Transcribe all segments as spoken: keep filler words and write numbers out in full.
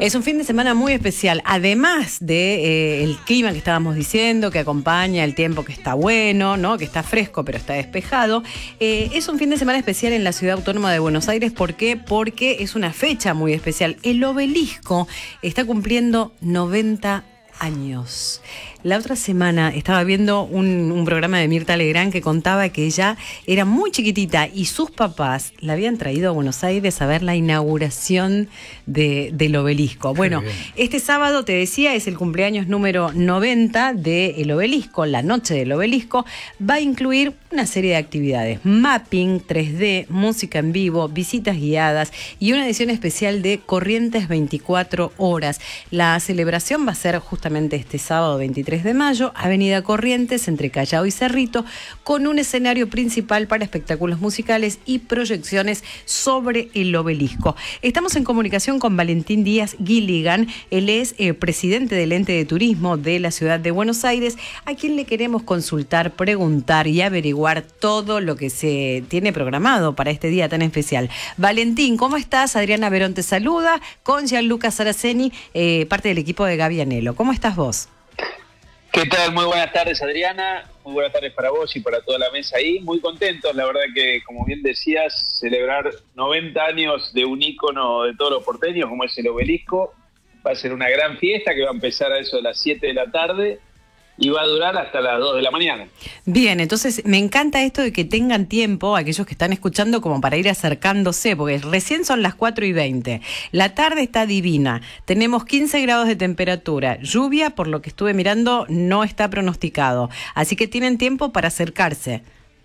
Es un fin de semana muy especial, además de eh, el clima que estábamos diciendo, que acompaña el tiempo que está bueno, ¿no? Que está fresco pero está despejado. Eh, es un fin de semana especial en la Ciudad Autónoma de Buenos Aires. ¿Por qué? Porque es una fecha muy especial. El Obelisco está cumpliendo noventa años. La otra semana estaba viendo un, un programa de Mirta Legrand que contaba que ella era muy chiquitita y sus papás la habían traído a Buenos Aires a ver la inauguración de, del Obelisco. Bueno, este sábado, te decía, es el cumpleaños número noventa del Obelisco. La noche del Obelisco va a incluir una serie de actividades: mapping tres D, música en vivo, visitas guiadas y una edición especial de Corrientes veinticuatro horas. La celebración va a ser justamente este sábado veintitrés de mayo, Avenida Corrientes, entre Callao y Cerrito, con un escenario principal para espectáculos musicales y proyecciones sobre el Obelisco. Estamos en comunicación con Valentín Díaz Gilligan. Él es eh, presidente del ente de turismo de la ciudad de Buenos Aires, a quien le queremos consultar, preguntar y averiguar todo lo que se tiene programado para este día tan especial. Valentín, ¿cómo estás? Adriana Verón te saluda, con Gianluca Saraceni, eh, parte del equipo de Gaby Anelo. ¿Cómo estás vos? ¿Qué tal? Muy buenas tardes, Adriana. Muy buenas tardes para vos y para toda la mesa ahí. Muy contentos, la verdad que, como bien decías, celebrar noventa años de un ícono de todos los porteños, como es el Obelisco. Va a ser una gran fiesta que va a empezar a eso de las siete de la tarde y va a durar hasta las dos de la mañana. Bien, entonces me encanta esto de que tengan tiempo, aquellos que están escuchando, como para ir acercándose, porque recién son las cuatro y veinte. La tarde está divina, tenemos quince grados de temperatura, lluvia, por lo que estuve mirando, no está pronosticado, así que tienen tiempo para acercarse.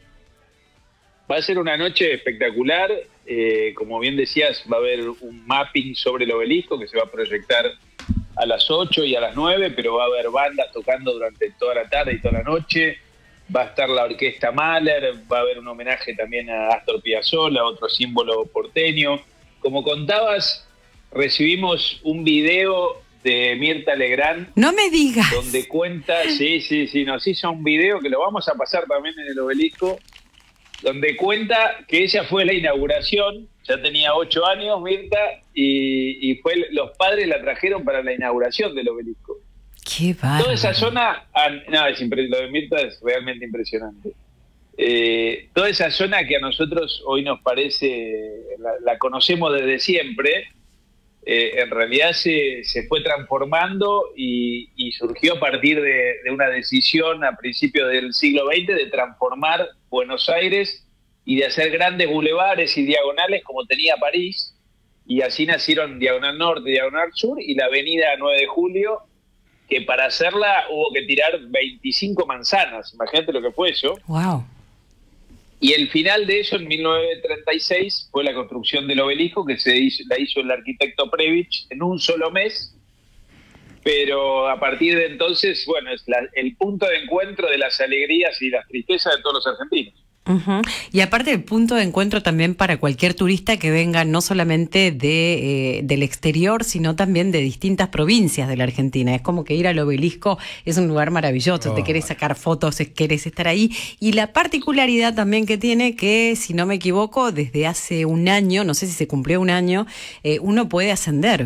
Va a ser una noche espectacular, eh, como bien decías, va a haber un mapping sobre el Obelisco que se va a proyectar a las ocho y a las nueve, pero va a haber bandas tocando durante toda la tarde y toda la noche. Va a estar la orquesta Mahler, va a haber un homenaje también a Astor Piazzolla, otro símbolo porteño. Como contabas, recibimos un video de Mirta Legrand. ¡No me digas! Donde cuenta, sí, sí, sí, nos hizo un video que lo vamos a pasar también en el Obelisco, donde cuenta que ella fue a la inauguración, ya tenía ocho años Mirta, y, y fue los padres la trajeron para la inauguración del Obelisco. ¡Qué bárbaro! Toda esa zona, no, es impre, lo de Mirta es realmente impresionante. Eh, toda esa zona que a nosotros hoy nos parece, la, la conocemos desde siempre, eh, en realidad se, se fue transformando y, y surgió a partir de, de una decisión a principios del siglo veinte de transformar Buenos Aires y de hacer grandes bulevares y diagonales como tenía París, y así nacieron Diagonal Norte, Diagonal Sur y la avenida nueve de julio, que para hacerla hubo que tirar veinticinco manzanas, imagínate lo que fue eso. Wow. Y el final de eso, en mil novecientos treinta y seis, fue la construcción del Obelisco, que se hizo, la hizo el arquitecto Previch en un solo mes, pero a partir de entonces, bueno, es la, el punto de encuentro de las alegrías y las tristezas de todos los argentinos. Uh-huh. Y aparte el punto de encuentro también para cualquier turista que venga no solamente de eh, del exterior, sino también de distintas provincias de la Argentina. Es como que ir al Obelisco es un lugar maravilloso, oh. Te querés sacar fotos, querés estar ahí. Y la particularidad también que tiene, que si no me equivoco, desde hace un año, no sé si se cumplió un año, eh, uno puede ascender.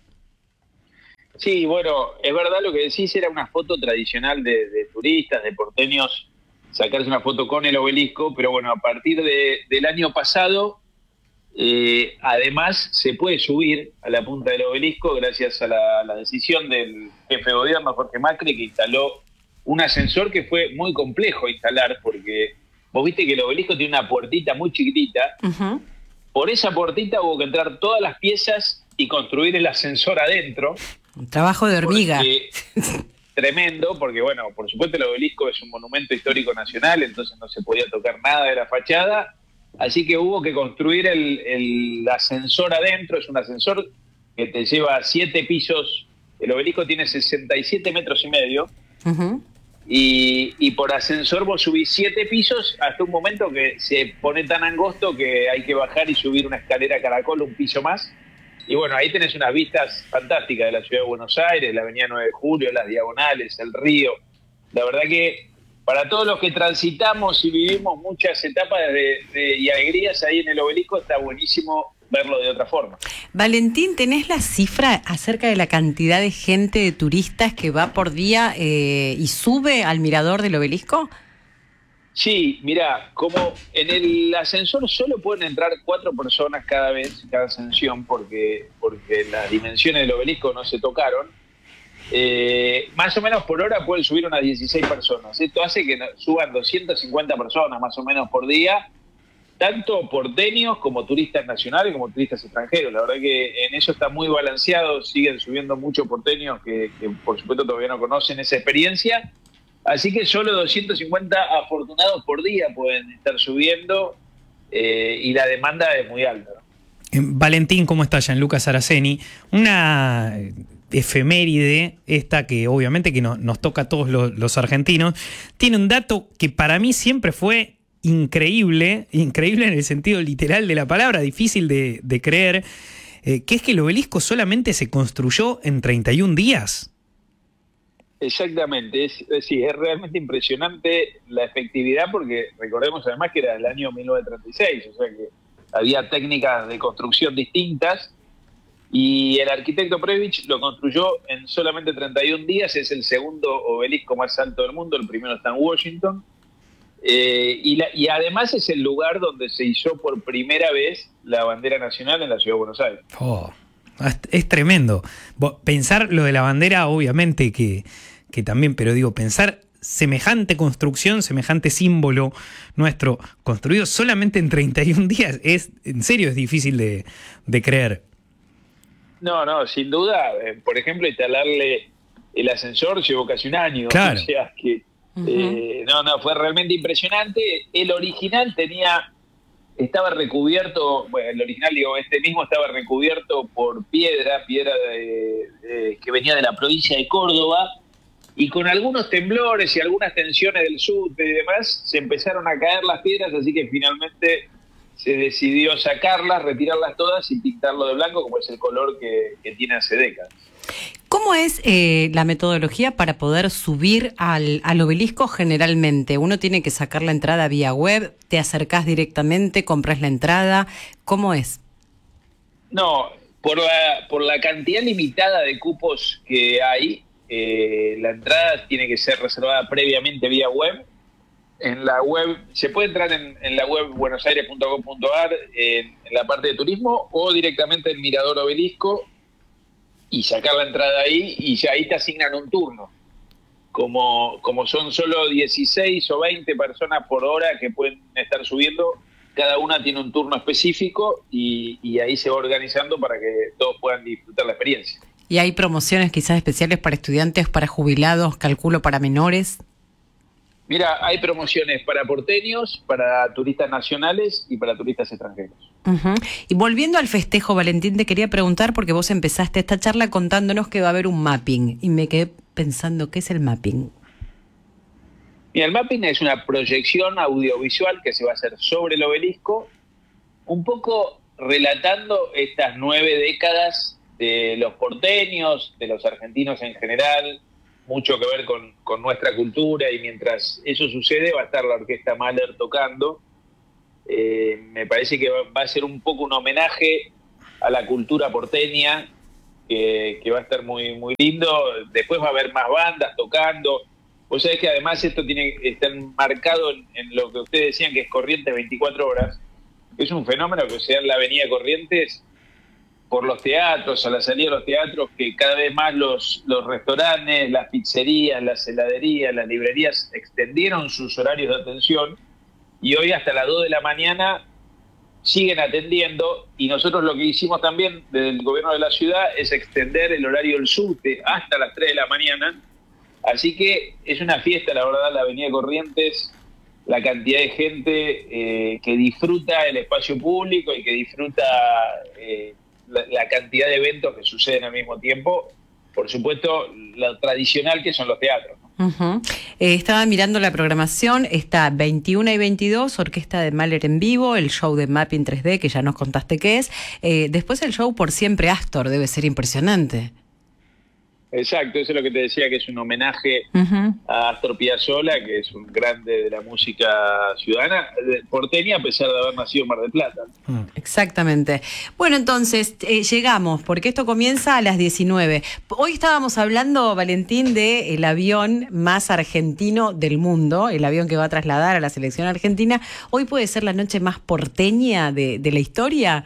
Sí, bueno, es verdad lo que decís, era una foto tradicional de, de turistas, de porteños, sacarse una foto con el Obelisco, pero bueno, a partir de, del año pasado, eh, además se puede subir a la punta del Obelisco gracias a la, la decisión del jefe de gobierno, Jorge Macri, que instaló un ascensor que fue muy complejo instalar, porque vos viste que el Obelisco tiene una puertita muy chiquitita. Uh-huh. Por esa puertita hubo que entrar todas las piezas y construir el ascensor adentro. Un trabajo de hormiga. Porque, tremendo, porque bueno, por supuesto el Obelisco es un monumento histórico nacional, entonces no se podía tocar nada de la fachada, así que hubo que construir el, el ascensor adentro. Es un ascensor que te lleva siete pisos, el Obelisco tiene sesenta y siete metros y medio, uh-huh. y, y por ascensor vos subís siete pisos hasta un momento que se pone tan angosto que hay que bajar y subir una escalera caracol un piso más. Y bueno, ahí tenés unas vistas fantásticas de la ciudad de Buenos Aires, la avenida nueve de julio, las diagonales, el río. La verdad que para todos los que transitamos y vivimos muchas etapas de, de, y alegrías ahí en el Obelisco, está buenísimo verlo de otra forma. Valentín, ¿tenés la cifra acerca de la cantidad de gente, de turistas que va por día eh, y sube al mirador del obelisco? Sí, mira, como en el ascensor solo pueden entrar cuatro personas cada vez, cada ascensión, porque, porque las dimensiones del obelisco no se tocaron, eh, más o menos por hora pueden subir unas dieciséis personas. Esto hace que suban doscientas cincuenta personas más o menos por día, tanto porteños como turistas nacionales como turistas extranjeros. La verdad que en eso está muy balanceado, siguen subiendo muchos porteños que, que por supuesto todavía no conocen esa experiencia. Así que solo doscientos cincuenta afortunados por día pueden estar subiendo eh, y la demanda es muy alta, ¿no? Valentín, ¿cómo está? Gianluca Saraceni. Una efeméride, esta que obviamente que no, nos toca a todos los, los argentinos, tiene un dato que para mí siempre fue increíble, increíble en el sentido literal de la palabra, difícil de, de creer, eh, que es que el obelisco solamente se construyó en treinta y un días. Exactamente, es, es, sí, es realmente impresionante la efectividad, porque recordemos además que era el año mil novecientos treinta y seis, o sea que había técnicas de construcción distintas y el arquitecto Prebisch lo construyó en solamente treinta y un días. Es el segundo obelisco más alto del mundo, el primero está en Washington, eh, y, la, y además es el lugar donde se hizo por primera vez la bandera nacional en la ciudad de Buenos Aires. Oh. Es tremendo. Pensar lo de la bandera, obviamente que, que también, pero digo, pensar semejante construcción, semejante símbolo nuestro construido solamente en treinta y un días, es en serio es difícil de, de creer. No, no, sin duda. Eh, por ejemplo, instalarle el ascensor llevó casi un año. Claro. O sea que, uh-huh. eh, no, no, fue realmente impresionante. El original tenía... Estaba recubierto, bueno, el original, digo, este mismo estaba recubierto por piedra, piedra de, de, que venía de la provincia de Córdoba, y con algunos temblores y algunas tensiones del subte y demás, se empezaron a caer las piedras, así que finalmente se decidió sacarlas, retirarlas todas y pintarlo de blanco, como es el color que, que tiene hace décadas. ¿Cómo es eh, la metodología para poder subir al, al obelisco generalmente? ¿Uno tiene que sacar la entrada vía web? ¿Te acercás directamente? ¿Compras la entrada? ¿Cómo es? No, por la, por la cantidad limitada de cupos que hay, eh, la entrada tiene que ser reservada previamente vía web. En la web, se puede entrar en, en la web buenosaires punto gov punto ar en, en la parte de turismo o directamente en Mirador Obelisco y sacar la entrada ahí, y ya ahí te asignan un turno. Como, como son solo dieciséis o veinte personas por hora que pueden estar subiendo, cada una tiene un turno específico y, y ahí se va organizando para que todos puedan disfrutar la experiencia. ¿Y hay promociones quizás especiales para estudiantes, para jubilados, calculo para menores? Mira, hay promociones para porteños, para turistas nacionales y para turistas extranjeros. Uh-huh. Y volviendo al festejo, Valentín, te quería preguntar, porque vos empezaste esta charla contándonos que va a haber un mapping, y me quedé pensando, ¿qué es el mapping? Mira, el mapping es una proyección audiovisual que se va a hacer sobre el obelisco, un poco relatando estas nueve décadas de los porteños, de los argentinos en general, mucho que ver con, con nuestra cultura, y mientras eso sucede va a estar la Orquesta Mahler tocando. Eh, me parece que va a ser un poco un homenaje a la cultura porteña, que, que va a estar muy, muy lindo. Después va a haber más bandas tocando. Vos sabés que además esto tiene está marcado en, en lo que ustedes decían que es Corrientes veinticuatro horas. Es un fenómeno que se da en la avenida Corrientes por los teatros, a la salida de los teatros, que cada vez más los, los restaurantes, las pizzerías, las heladerías, las librerías extendieron sus horarios de atención, y hoy hasta las dos de la mañana siguen atendiendo, y nosotros lo que hicimos también desde el gobierno de la ciudad es extender el horario del subte hasta las tres de la mañana, así que es una fiesta, la verdad, la avenida Corrientes, la cantidad de gente eh, que disfruta el espacio público y que disfruta eh, la, la cantidad de eventos que suceden al mismo tiempo, por supuesto, lo tradicional que son los teatros, ¿no? Uh-huh. Eh, estaba mirando la programación, está veintiuna y veintidós, Orquesta de Mahler en vivo, el show de Mapping tres D, que ya nos contaste qué es, eh, después el show Por Siempre Astor, debe ser impresionante. Exacto, eso es lo que te decía, que es un homenaje Uh-huh. a Astor Piazzolla, que es un grande de la música ciudadana, porteña, a pesar de haber nacido en Mar del Plata. Exactamente. Bueno, entonces, eh, llegamos, porque esto comienza a las diecinueve. Hoy estábamos hablando, Valentín, del avión más argentino del mundo, el avión que va a trasladar a la selección argentina. ¿Hoy puede ser la noche más porteña de, de la historia?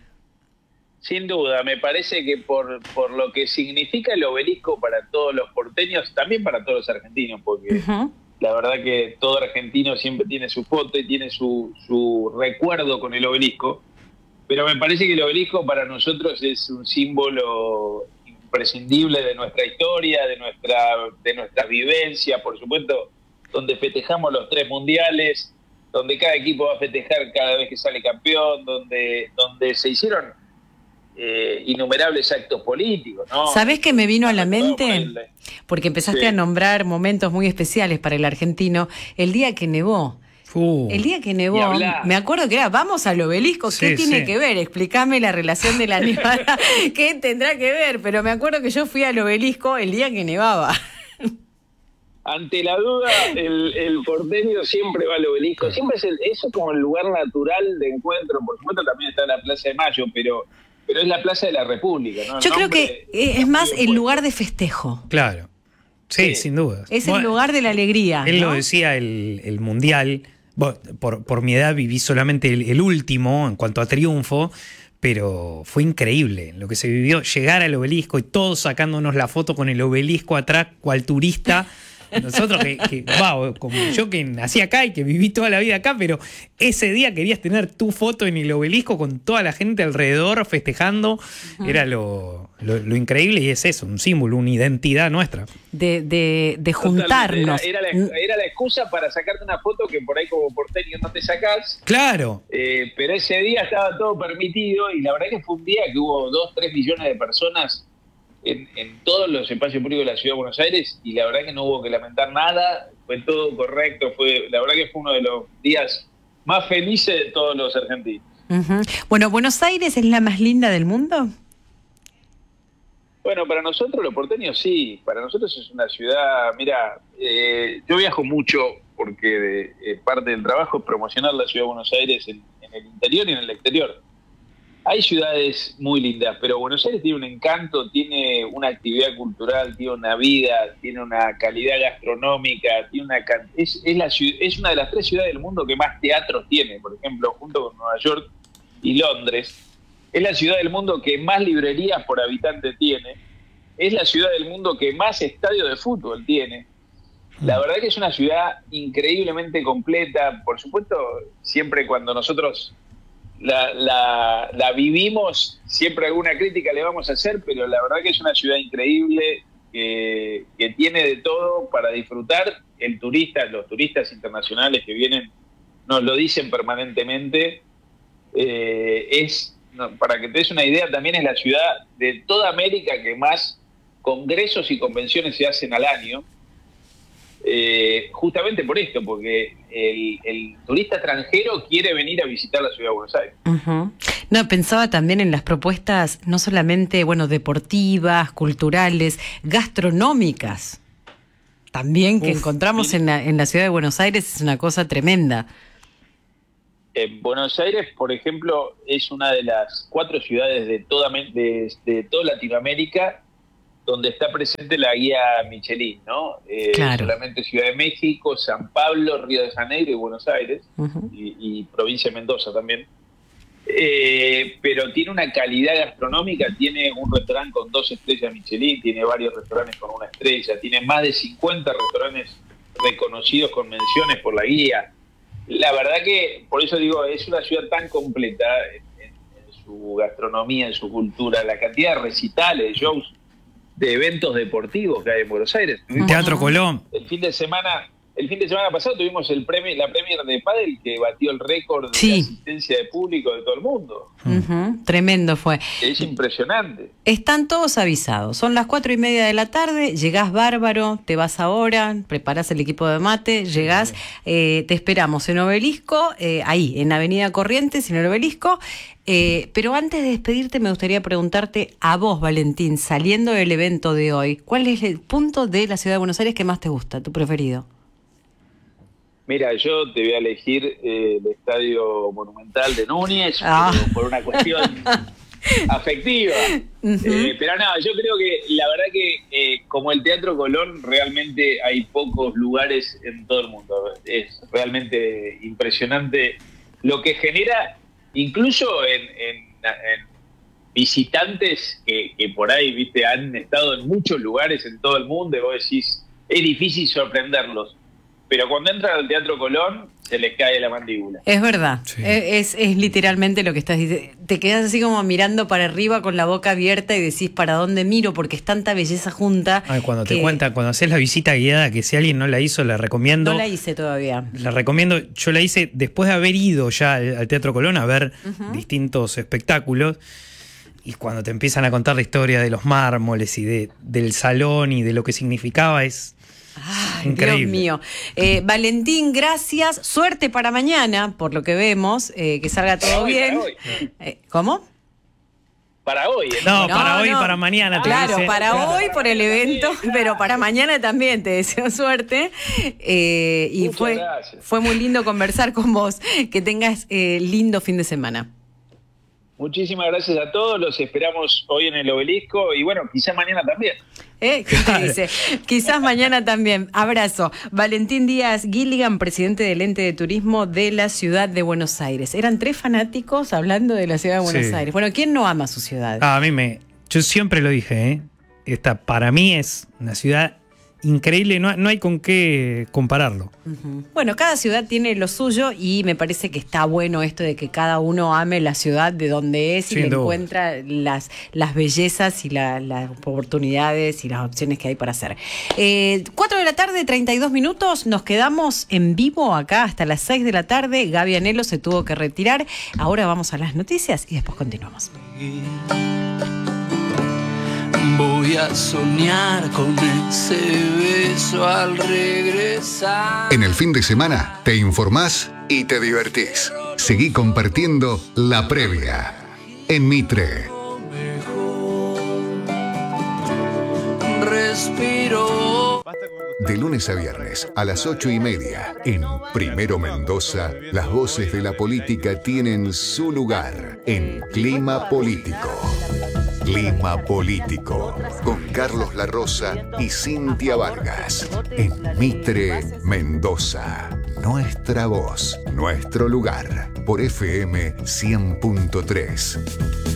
Sin duda, me parece que por, por lo que significa el obelisco para todos los porteños, también para todos los argentinos, porque Uh-huh. la verdad que todo argentino siempre tiene su foto y tiene su, su recuerdo con el obelisco, pero me parece que el obelisco para nosotros es un símbolo imprescindible de nuestra historia, de nuestra, de nuestra vivencia, por supuesto, donde festejamos los tres mundiales, donde cada equipo va a festejar cada vez que sale campeón, donde, donde se hicieron Eh, innumerables actos políticos, ¿no? ¿Sabés qué me vino a la mente? El- Porque empezaste Sí. a nombrar momentos muy especiales para el argentino. El día que nevó. Uh, El día que Ni nevó, hablar. me acuerdo que era, vamos al obelisco, ¿qué Sí, tiene sí. que ver? Explícame la relación de la nevada, ¿qué tendrá que ver? Pero me acuerdo que yo fui al obelisco el día que nevaba. Ante la duda, el, el porteño siempre va al obelisco. Siempre es el, eso como el lugar natural de encuentro. Por supuesto también está la Plaza de Mayo, pero pero es la Plaza de la República, ¿no? El Yo creo nombre que es más el lugar de festejo, claro. Sí, Sí. sin duda. es el Bueno, lugar de la alegría. Él ¿no? lo decía, el, el Mundial. Bueno, por, por mi edad viví solamente el, el último en cuanto a triunfo, pero fue increíble lo que se vivió. Llegar al obelisco y todos sacándonos la foto con el obelisco atrás, cual turista. Nosotros que, que wow, como yo que nací acá y que viví toda la vida acá, pero ese día querías tener tu foto en el obelisco con toda la gente alrededor festejando. Uh-huh. Era lo, lo, lo increíble y es eso, un símbolo, una identidad nuestra. De, de, de juntarnos. Era, era, la, era la excusa para sacarte una foto que por ahí como porteño no te sacás. Claro. Eh, pero ese día estaba todo permitido y la verdad que fue un día que hubo dos, tres millones de personas En, en todos los espacios públicos de la Ciudad de Buenos Aires y la verdad que no hubo que lamentar nada, fue todo correcto, fue la verdad que fue uno de los días más felices de todos los argentinos. Uh-huh. Bueno, ¿Buenos Aires es la más linda del mundo? Bueno, para nosotros los porteños sí, para nosotros es una ciudad, mira, eh, yo viajo mucho porque de, eh, parte del trabajo es promocionar la Ciudad de Buenos Aires en, en el interior y en el exterior. Hay ciudades muy lindas, pero Buenos Aires tiene un encanto, tiene una actividad cultural, tiene una vida, tiene una calidad gastronómica, tiene una es, es, la, es una de las tres ciudades del mundo que más teatros tiene, por ejemplo, junto con Nueva York y Londres. Es la ciudad del mundo que más librerías por habitante tiene. Es la ciudad del mundo que más estadios de fútbol tiene. La verdad que es una ciudad increíblemente completa. Por supuesto, siempre cuando nosotros La, la, la vivimos, siempre alguna crítica le vamos a hacer, pero la verdad que es una ciudad increíble que, que tiene de todo para disfrutar. El turista, los turistas internacionales que vienen nos lo dicen permanentemente. Eh, es, no, para que te des una idea, también es la ciudad de toda América que más congresos y convenciones se hacen al año. Eh, justamente por esto, porque el, el turista extranjero quiere venir a visitar la ciudad de Buenos Aires. Uh-huh. No, pensaba también en las propuestas, no solamente, bueno, deportivas, culturales, gastronómicas, también que Uf, encontramos sí. en, la, en la ciudad de Buenos Aires, es una cosa tremenda. En Buenos Aires, por ejemplo, es una de las cuatro ciudades de toda, de, de toda Latinoamérica donde está presente la guía Michelin, ¿no? Eh, claro. Solamente Ciudad de México, San Pablo, Río de Janeiro y Buenos Aires, uh-huh. y, y provincia de Mendoza también. Eh, pero tiene una calidad gastronómica, tiene un restaurante con dos estrellas Michelin, tiene varios restaurantes con una estrella, tiene más de cincuenta restaurantes reconocidos con menciones por la guía. La verdad que, por eso digo, es una ciudad tan completa en, en, en su gastronomía, en su cultura, la cantidad de recitales, de shows, de eventos deportivos que hay en Buenos Aires. Teatro Colón. El fin de semana, el fin de semana pasado tuvimos el premio, la Premier de Pádel que batió el récord de Sí. asistencia de público de todo el mundo. Ujú, tremendo fue. Es impresionante. Están todos avisados. Son las cuatro y media de la tarde, llegás bárbaro, te vas ahora, preparás el equipo de mate, llegás, eh, te esperamos en Obelisco, eh, ahí, en Avenida Corrientes, en el Obelisco. Eh, pero antes de despedirte me gustaría preguntarte a vos, Valentín, saliendo del evento de hoy, ¿cuál es el punto de la Ciudad de Buenos Aires que más te gusta, tu preferido? Mira, yo te voy a elegir eh, el Estadio Monumental de Núñez Ah. pero por una cuestión afectiva. Uh-huh. Eh, pero no, yo creo que la verdad que eh, como el Teatro Colón realmente hay pocos lugares en todo el mundo. Es realmente impresionante lo que genera, incluso en, en, en visitantes que, que por ahí, viste, han estado en muchos lugares en todo el mundo y vos decís, es difícil sorprenderlos. Pero cuando entran al Teatro Colón, se les cae la mandíbula. Es verdad, Sí. es, es literalmente lo que estás diciendo. Te quedas así como mirando para arriba con la boca abierta y decís, ¿para dónde miro? Porque es tanta belleza junta. Ay, cuando te que cuentan, cuando haces la visita guiada, que si alguien no la hizo, la recomiendo. No la hice todavía. La recomiendo, yo la hice después de haber ido ya al, al Teatro Colón a ver Ujú. distintos espectáculos. Y cuando te empiezan a contar la historia de los mármoles y de, del salón y de lo que significaba, es Ay, increíble. Dios mío. Eh, Valentín, gracias. Suerte para mañana, por lo que vemos. eh, que salga todo Para hoy, bien. para hoy. Eh, ¿Cómo? Para hoy. ¿eh? No, No, para hoy y no. para mañana. te Claro, dice. para Claro. hoy por el evento, Sí, claro. pero para mañana también te deseo suerte. Eh, y Muchas fue, gracias. fue muy lindo conversar con vos. Que tengas eh, lindo fin de semana. Muchísimas gracias a todos, los esperamos hoy en el Obelisco y bueno, quizás mañana también. ¿Eh? ¿Quién te dice? Quizás mañana también. Abrazo. Valentín Díaz Gilligan, presidente del ente de turismo de la ciudad de Buenos Aires. Eran tres fanáticos hablando de la ciudad de Buenos Sí. Aires. Bueno, ¿quién no ama su ciudad? Ah, a mí me. Yo siempre lo dije, ¿eh? Esta para mí es una ciudad increíble, no, no hay con qué compararlo. Ujú. Bueno, cada ciudad tiene lo suyo y me parece que está bueno esto de que cada uno ame la ciudad de donde es y Sin le duda. encuentra las, las bellezas y la- las oportunidades y las opciones que hay para hacer. Eh, cuatro de la tarde, treinta y dos minutos, nos quedamos en vivo acá hasta las seis de la tarde. Gaby Anelo se tuvo que retirar. Ahora vamos a las noticias y después continuamos. Voy a soñar con ese beso al regresar. En el fin de semana te informás y te divertís. Seguí compartiendo La Previa en Mitre. Respiro. De lunes a viernes a las ocho y media en Primero Mendoza, las voces de la política tienen su lugar en Clima Político. Clima Político con Carlos La Rosa y Cintia Vargas en Mitre, Mendoza. Nuestra voz, nuestro lugar por F M cien punto tres.